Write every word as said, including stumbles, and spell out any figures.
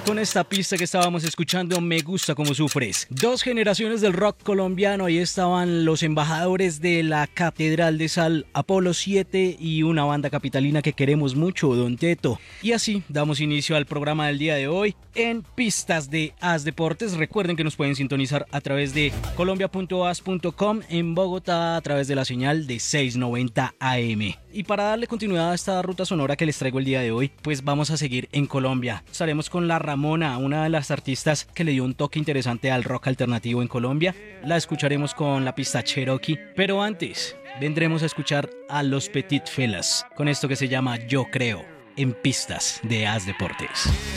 con esta pista que estábamos escuchando, Me Gusta Como Sufres. Dos generaciones del rock colombiano, ahí estaban los embajadores de la Catedral de Sal, Apolo siete, y una banda capitalina que queremos mucho, Don Teto. Y así damos inicio al programa del día de hoy en Pistas de As Deportes. Recuerden que nos pueden sintonizar a través de colombia punto as punto com, en Bogotá a través de la señal de seiscientos noventa A M. Y para darle continuidad a esta ruta sonora que les traigo el día de hoy, pues vamos a seguir en Colombia. Estaremos con La Ramona, una de las artistas que le dio un toque interesante al rock alternativo en Colombia. La escucharemos con la pista Cherokee, pero antes vendremos a escuchar a Los Petit Felas con esto que se llama Yo Creo, en Pistas de As Deportes.